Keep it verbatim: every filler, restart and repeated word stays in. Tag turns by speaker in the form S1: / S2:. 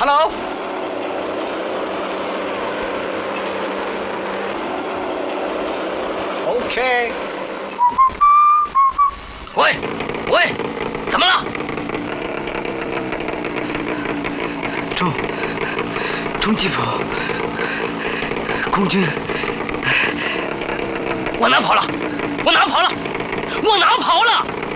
S1: ，Hello。OK。喂喂，怎么了？中中吉普空军，往哪跑了？往哪跑了？往哪跑了？